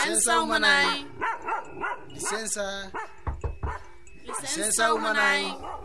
Licença umanai. Licença umanai.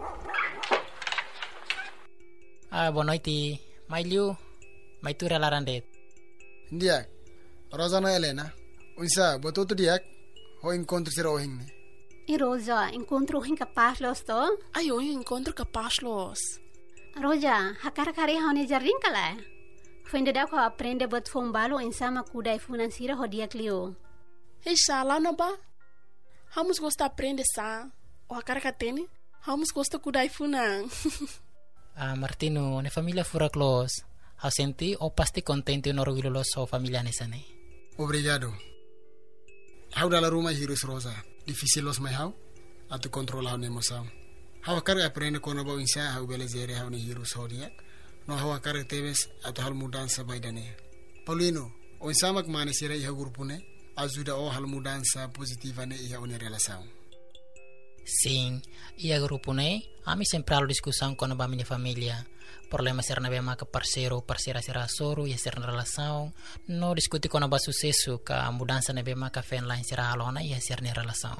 Boa noite. Mai liu, mai tu relarandet. Ndiak. Rosana Helena. Unsa, botou tu diak. Ho encontro será o hinne. E Rosa, encontro hin capaz los to? Ai, eu encontro capaz los. Rosa, hakar kari haune jarring kala. Fende da ko aprende bot fombalo insama kudai financiera ho dia clio. Hei, lá não ba? Vamos gostar aprender sa. O a cara catene. Vamos gostar kudai funan. Martino, ne família fura close. Hau senti o pasti contente no orgulho los so família nesane. Obrigado. Hau dalla Roma hirus Rosa. Difícil los mai hau. Atu controla ne emoção. Hau kar aprende kono ba insa hau belezere hau ne hirus hodia. No hau kar teves atu hal mudança baidane. Paulino, o insamak mane sira iha grupune. Ajuda o hal mudança positiva ne iha une relação. Sim, ia grupo ne, ami sempre halo discussão com a minha família. Problema ser na bema que parceiro, parceira será soro e ser na relação. No discute com a sucesso que a mudança na bema que fen lá será alona e ser na relação.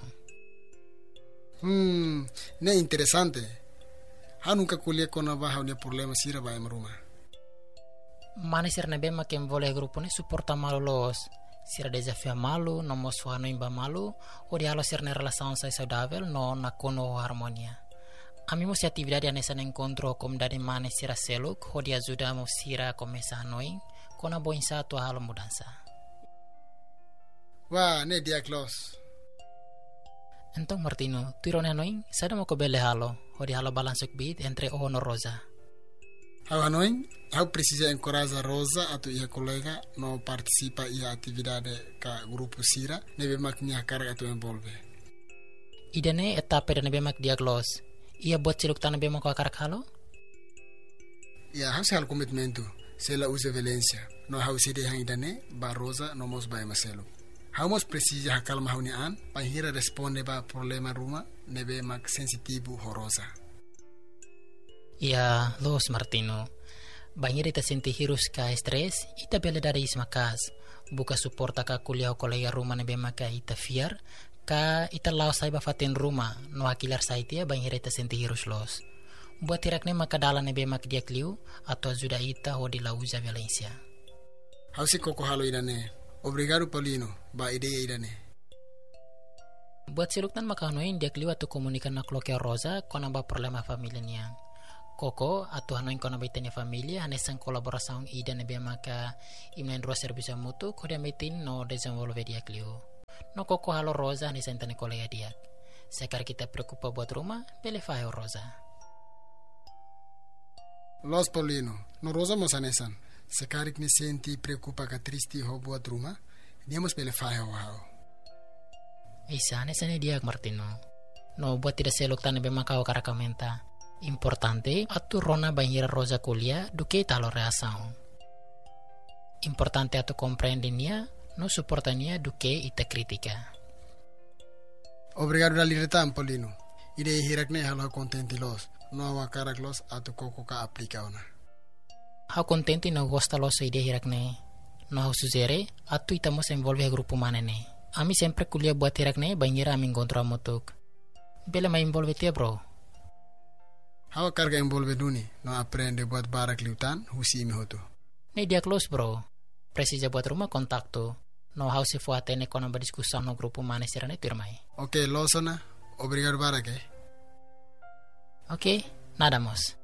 Ne interessante. Ha nunca colhe com a barra o problema sira vai maruma. Mana ser na bema que envolve grupo ne suporta malo los. Sira desafio malu, no mosfa no imba malu, o dialo ser na relação sai saudável, no na kono harmonia. Ami se atividade nessa encontro como dari mana sira seluk, o dia ajuda mo sira começar noi, com a boinsa tua halo mudança. Wah, ne dia close. Então Martino, tu irone noi, sada mo ko bele halo, o di halo balansuk bit entre o no Rosa. Hau hanoi, hau precisa encorajar Rosa atau ia colega no participa ia atividade ka grupo sira, nebe mak nia carga atau envolve. Idane etapa dan nebe mak diaglos. Ia buat ciluk tanah bema ko akarak halo? Ya, hau sehal komitmentu, sela usa violência. No hau side hang idane, ba Rosa no mos ba maselu. Hau mos precisa hakal mahuni an, panghira responde ba problema ruma, nebe mak sensitivo ho Rosa. Ia, los Martino. Banhir ita senti hirus ka stres, ita bela dari ismakas. Buka suporta ka kuliah kolega rumah nebe maka ita fiar, ka ita lao sai bafatin rumah, no akilar saitia banhir ita senti hirus los. Buat tirakne maka dala nebe mak dia kliu, atau ajuda ita ho di lauza Valencia. Hausi koko halo idane. Obrigado Paulino, ba ideia idane. Buat siluktan maka hanoin dia kliu atau komunikan na kloke Rosa, kona ba problema familia niang. Koko atau hanoin kona baitanya familia hanesan kolaboração ida nebe maka imnen ro serviço mutu kode metin no desenvolve dia clio. No koko halo Rosa hanesan tane kolega dia. Sekar kita preocupa buat rumah, bele faio Rosa. Los Paulino, no Rosa mos hanesan. Sekarik ne senti preocupa ka tristi ho buat rumah, diamos bele faio hao. Isa hanesan dia Martino. No buat tidak selok tane be maka o karakamenta. Importante atu rona banhira Rosa kuliah duke talo reação. Importante atu compreendinia, no suportania duke ita kritika. Obrigado da liretan Paulino. Ide hirakne halo contenti los, no awa karak los atu koko ka aplika ona. Hau contenti no gosta los ide hirakne. No hau suzere atu itamos envolve grupo manene. Ami sempre kuliah buat hirakne banhira ami encontro amotuk. Bele mai envolve tia bro. Hawa carga envolve duni, no aprende buat barak liutan, husi imi hotu. Ne dia close bro. Precisa buat rumah kontakto. No hau se fuate ne kona berdiskusa no grupo mane serane turmai. Okay, losona. Obrigado barak Okay, nada mos.